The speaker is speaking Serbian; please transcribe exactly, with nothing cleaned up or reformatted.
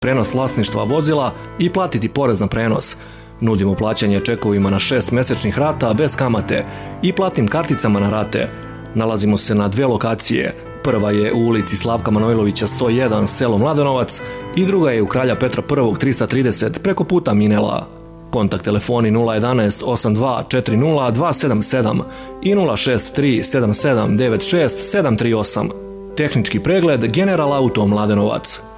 prenos vlasništva vozila i platiti porez na prenos. Nudimo plaćanje čekovima na šest mesečnih rata bez kamate i platnim karticama na rate. Nalazimo se na dve lokacije. Prva je u ulici Slavka Manojlovića sto jedan, selo Mladenovac, i druga je u Kralja Petra I trista trideset preko puta Minela. Kontakt telefoni nula jedanaest osam dva četiri nula dva sedam sedam i nula šest tri sedam sedam devet šest sedam tri osam. Tehnički pregled General Auto Mladenovac.